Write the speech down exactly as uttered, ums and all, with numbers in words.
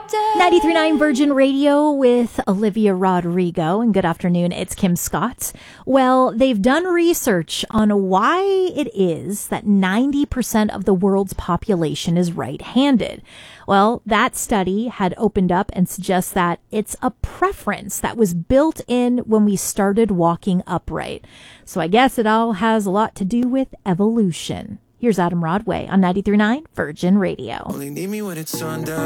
ninety-three point nine Virgin Radio with Olivia Rodrigo. And good afternoon, it's Kim Scott. Well, they've done research on why it is that ninety percent of the world's population is right-handed. Well, that study had opened up and suggests that it's a preference that was built in when we started walking upright. So I guess it all has a lot to do with evolution. Here's Adam Rodway on ninety-three point nine Virgin Radio. Only need me when it's sundown.